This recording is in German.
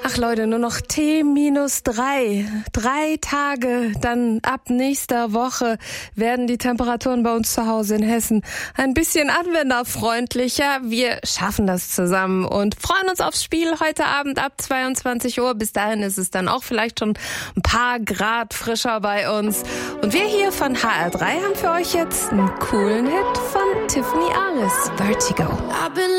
Ach Leute, nur noch T-3. 3 Tage, dann ab nächster Woche werden die Temperaturen bei uns zu Hause in Hessen ein bisschen anwenderfreundlicher. Wir schaffen das zusammen und freuen uns aufs Spiel heute Abend ab 22 Uhr. Bis dahin ist es dann auch vielleicht schon ein paar Grad frischer bei uns. Und wir hier von HR3 haben für euch jetzt einen coolen Hit von Tiffany Aris, Vertigo.